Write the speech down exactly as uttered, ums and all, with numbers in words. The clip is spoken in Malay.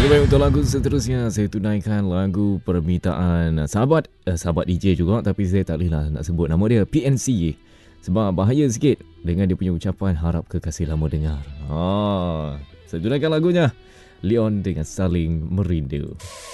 Okey, baik, untuk lagu seterusnya saya tunaikan lagu permintaan sahabat eh, sahabat D J juga, tapi saya tak bolehlah nak sebut nama dia, P N C, sebab bahaya sikit dengan dia punya ucapan harap kekasih lama dengar. Ha, saya tunaikan lagunya Leon dengan Saling Merindu.